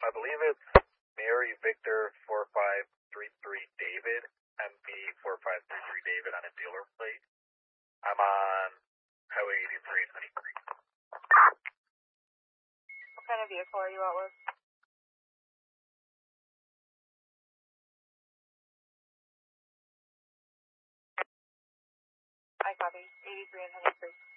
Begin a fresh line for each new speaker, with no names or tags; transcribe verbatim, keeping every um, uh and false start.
I believe it's Mary Victor four five three three David, M V four five three three David on a dealer plate. I'm on Highway eighty-three in Honey Creek.
What kind of vehicle are you out with? I copy. eighty-three in Honey Creek.